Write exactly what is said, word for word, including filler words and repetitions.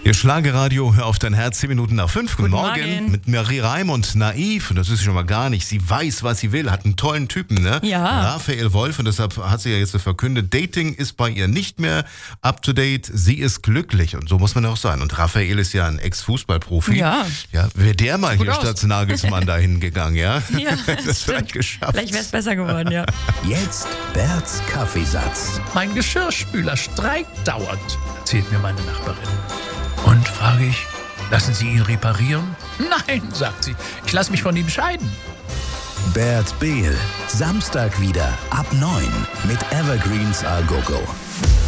Ihr Schlagerradio, hör auf dein Herz, zehn Minuten nach fünf. Guten, Guten Morgen. Morgen. Mit Marie Raimund, naiv, und das ist schon mal gar nicht. Sie weiß, was sie will, hat einen tollen Typen, ne? Ja. Raphael Wolf, und deshalb hat sie ja jetzt verkündet, Dating ist bei ihr nicht mehr up to date, sie ist glücklich, und so muss man auch sein. Und Raphael ist ja ein Ex-Fußballprofi. Ja. Ja, wäre der mal Gut hier aus. statt Nagelsmann dahin gegangen, ja? Ja, das vielleicht geschafft. Vielleicht wäre es besser geworden, ja. Jetzt Berts Kaffeesatz. Mein Geschirrspüler streikt dauernd, erzählt mir meine Nachbarin. Und, frage ich, lassen Sie ihn reparieren? Nein, sagt sie, ich lasse mich von ihm scheiden. Bert Behl. Samstag wieder ab neun mit Evergreens A Go Go.